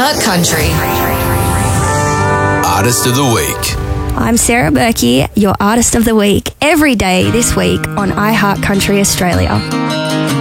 iHeart Country. Artist of the Week. I'm Sarah Berkey, your Artist of the Week, every day this week on iHeart Country Australia.